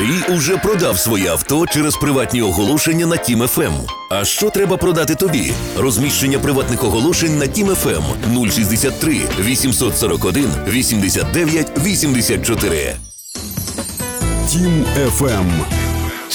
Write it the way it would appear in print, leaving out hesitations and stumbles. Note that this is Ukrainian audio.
Ти уже продав своє авто через приватні оголошення на Тім ФМ. А що треба продати тобі? Розміщення приватних оголошень на Тім ФМ 063 841 89 84. Тім ФМ.